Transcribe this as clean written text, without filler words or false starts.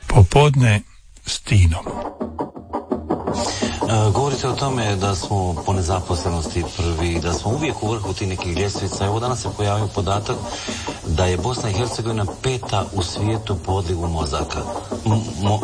Popodne s Tinom. Govorite o tome da smo po nezaposlenosti prvi, da smo uvijek u vrhu tih nekih ljestvica. Evo danas se pojavio podatak da je Bosna i Hercegovina 5. u svijetu po odlivu